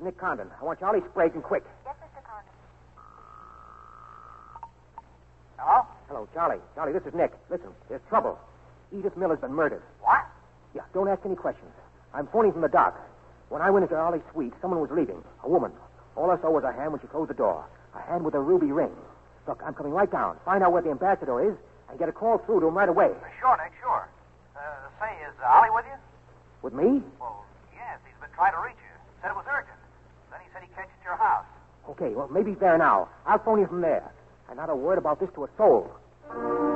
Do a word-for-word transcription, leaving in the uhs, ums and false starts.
Nick Condon. I want Charlie Sprague and quick. Yes, Mister Condon. Hello? Hello, Charlie. Charlie, this is Nick. Listen, there's trouble. Edith Miller's been murdered. What? Yeah, don't ask any questions. I'm phoning from the dock. When I went into Ollie's suite, someone was leaving. A woman. All I saw was a hand when she closed the door. A hand with a ruby ring. Look, I'm coming right down. Find out where the ambassador is and get a call through to him right away. Uh, sure, Nick, sure. Uh, say, is Ollie with you? With me? Well, yes, he's been trying to reach you. Said it was urgent. Then he said he'd catch you at your house. Okay, well, maybe he's there now. I'll phone you from there. And not a word about this to a soul.